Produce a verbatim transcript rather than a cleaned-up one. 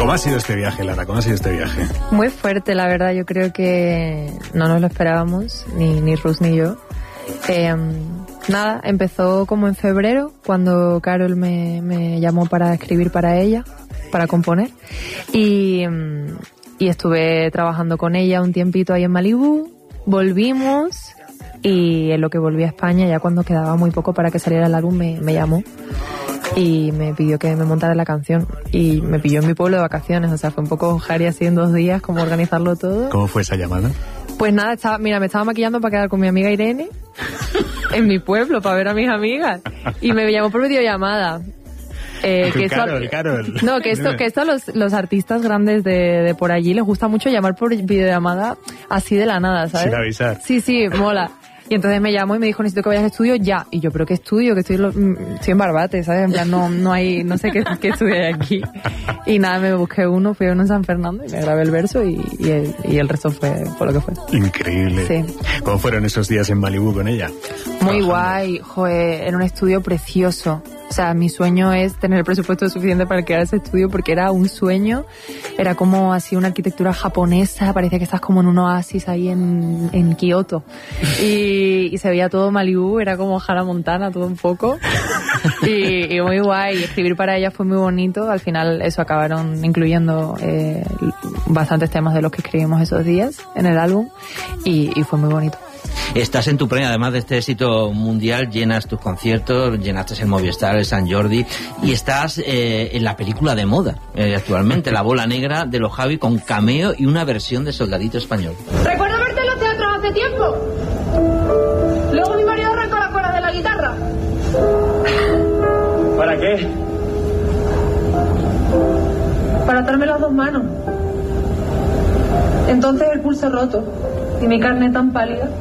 ¿Cómo ha sido este viaje, Lara? ¿Cómo ha sido este viaje? Muy fuerte, la verdad. Yo creo que no nos lo esperábamos, ni, ni Rus ni yo. Eh, nada, empezó como en febrero, cuando Carol me, me llamó para escribir para ella, para componer. Y, y estuve trabajando con ella un tiempito ahí en Malibú. Volvimos y en lo que volví a España, ya cuando quedaba muy poco para que saliera el álbum, me, me llamó y me pidió que me montara la canción, y me pilló en mi pueblo de vacaciones, o sea, fue un poco jari así en dos días, como organizarlo todo. ¿Cómo fue esa llamada? Pues nada, estaba, mira, me estaba maquillando para quedar con mi amiga Irene en mi pueblo, para ver a mis amigas, y me llamó por videollamada. Eh, que Carol, esto, Carol. No, que esto, que esto a los, los artistas grandes de, de por allí les gusta mucho llamar por videollamada así de la nada, ¿sabes? Sin avisar. Sí, sí, mola. Y entonces me llamó y me dijo, necesito que vayas al estudio ya. Y yo, ¿pero qué estudio? Que estoy, lo, estoy en Barbate, ¿sabes? En plan, no, no hay, no sé qué, qué estudio hay aquí. Y nada, me busqué uno, fui a uno en San Fernando y me grabé el verso y, y, el, y el resto fue, fue lo que fue. Increíble. Sí. ¿Cómo fueron esos días en Malibú con ella? Muy guay, joder, en un estudio precioso. O sea, mi sueño es tener el presupuesto suficiente para crear ese estudio, porque era un sueño. Era como así una arquitectura japonesa, parecía que estás como en un oasis ahí en, en Kioto. Y, y se veía todo Malibú, era como Hannah Montana, todo un poco. Y, y muy guay, y escribir para ella fue muy bonito. Al final eso acabaron incluyendo eh, bastantes temas de los que escribimos esos días en el álbum, y, y fue muy bonito. Estás en tu premio, además de este éxito mundial, llenas tus conciertos, llenaste el Movistar, el San Jordi, y estás eh, en la película de moda eh, actualmente, La Bola Negra de los Javi, con cameo y una versión de Soldadito Español. Recuerdo verte en los teatros hace tiempo. Luego mi marido arrancó las cuerdas de la guitarra. ¿Para qué? Para atarme las dos manos. Entonces el pulso roto y mi carne tan pálida.